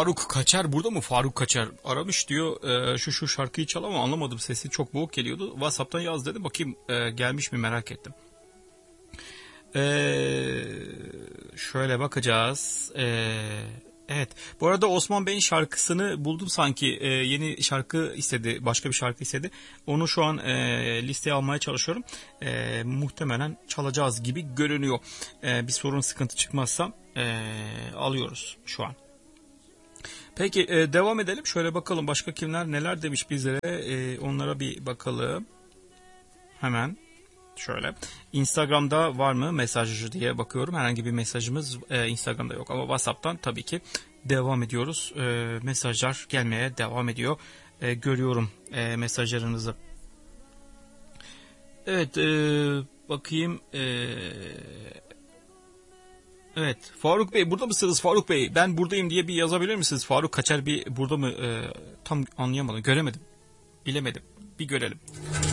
Faruk Kaçar burada mı? Faruk Kaçar aramış diyor. Şu şarkıyı çal ama anlamadım. Sesi çok boğuk geliyordu. WhatsApp'tan yaz dedim. Bakayım gelmiş mi merak ettim. Şöyle bakacağız. Evet. Bu arada Osman Bey'in şarkısını buldum sanki. Yeni şarkı istedi. Başka bir şarkı istedi. Onu şu an listeye almaya çalışıyorum. Muhtemelen çalacağız gibi görünüyor. Bir sorun sıkıntı çıkmazsa alıyoruz şu an. Peki devam edelim. Şöyle bakalım başka kimler neler demiş bizlere. Onlara bir bakalım. Hemen. Şöyle. Instagram'da var mı mesajcı diye bakıyorum. Herhangi bir mesajımız Instagram'da yok. Ama WhatsApp'tan tabii ki devam ediyoruz. Mesajlar gelmeye devam ediyor. Görüyorum mesajlarınızı. Evet. Bakayım. Evet. Faruk Bey burada mısınız Faruk Bey? Ben buradayım diye bir yazabilir misiniz? Faruk Kaçar bir burada mı? Tam anlayamadım. Göremedim. Bilemedim. Bir görelim.